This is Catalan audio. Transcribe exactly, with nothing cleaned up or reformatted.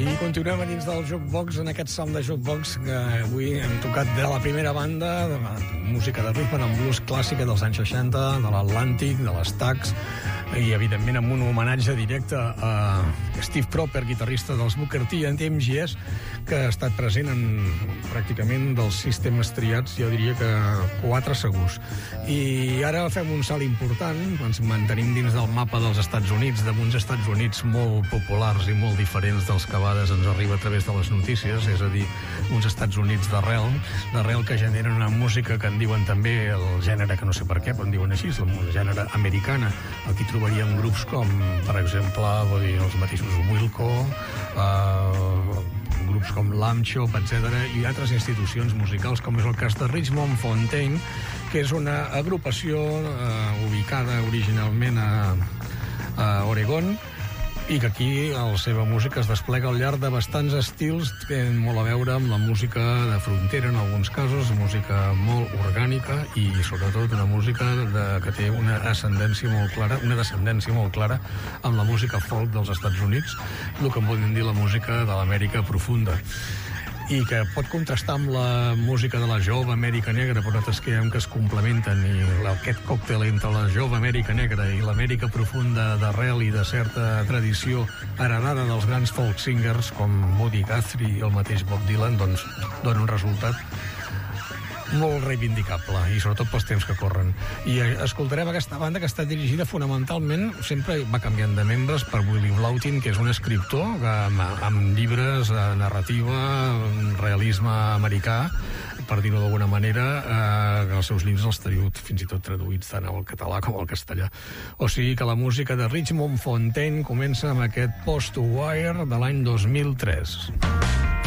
I continuem a dins del Jukebox, en aquest som de Jukebox, que avui hem tocat de la primera banda, de la música de rhythm and blues clàssica dels anys seixanta, de l'Atlàntic, de les Stax, i evidentment amb un homenatge directe a Steve Cropper, guitarrista dels Booker T and M G S, que ha estat present en pràcticament dels sistemes triats, jo diria que quatre segurs. I ara fem un salt important, ens mantenim dins del mapa dels Estats Units, d'uns Estats Units molt populars i molt diferents dels que a vegades ens arriba a través de les notícies, és a dir, uns Estats Units d'arrel, d'arrel que generen una música que en diuen també el gènere, que no sé per què, però en diuen així, el gènere americana. Aquí trobaríem grups com, per exemple, vull dir, els mateixos Wilco, eh, grups com Lamb Chop, etcètera, i altres institucions musicals, com és el cas de Richmond Fontaine, que és una agrupació eh, ubicada originalment a, a Oregon, i que aquí la seva música es desplega al llarg de bastants estils que tenen molt a veure amb la música de frontera, en alguns casos, música molt orgànica i sobretot una música de, que té una ascendència molt clara, una descendència molt clara amb la música folk dels Estats Units, el que en volen dir la música de l'Amèrica profunda, i que pot contrastar amb la música de la jove Amèrica Negra, però nosaltres creiem que es complementen, i aquest còctel entre la jove Amèrica Negra i l'Amèrica profunda d'arrel i de certa tradició heredada dels grans folk singers com Buddy Guthrie i el mateix Bob Dylan, doncs dona un resultat molt reivindicable, i sobretot pels temps que corren. I escoltarem aquesta banda que està dirigida fonamentalment, sempre va canviant de membres, per Willie Blautin, que és un escriptor amb, amb llibres, narrativa, realisme americà, per dir-ho d'alguna manera, eh, els seus llibres els teniu fins i tot traduïts tant al català com al castellà. O sigui que la música de Richmond Fontaine comença amb aquest Post to Wire de l'any dos mil tres.